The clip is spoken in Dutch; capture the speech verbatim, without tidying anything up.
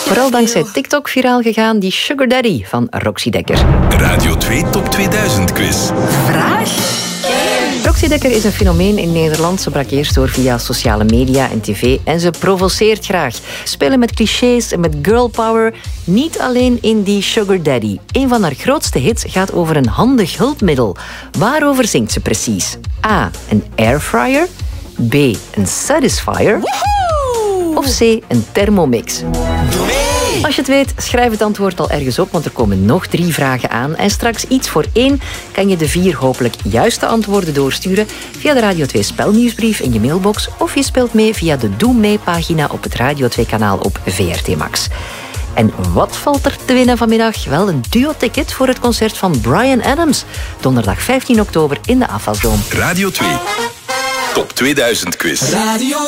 Vooral dankzij TikTok viraal gegaan, die Sugar Daddy van Roxy Dekker. Radio twee Top tweeduizend quiz. Vraag? Roxy Dekker is een fenomeen in Nederland. Ze brak eerst door via sociale media en tv en ze provoceert graag. Spelen met clichés en met girl power. Niet alleen in die Sugar Daddy. Een van haar grootste hits gaat over een handig hulpmiddel. Waarover zingt ze precies? A. Een airfryer. B. Een satisfier. Of C. Een thermomix. Als je het weet, schrijf het antwoord al ergens op, want er komen nog drie vragen aan. En straks iets voor één kan je de vier hopelijk juiste antwoorden doorsturen via de Radio twee spelnieuwsbrief in je mailbox of je speelt mee via de Doe Mee-pagina op het Radio twee-kanaal op V R T Max. En wat valt er te winnen vanmiddag? Wel een duo-ticket voor het concert van Bryan Adams. Donderdag vijftien oktober in de Afasdome. Radio twee Top tweeduizend quiz. Radio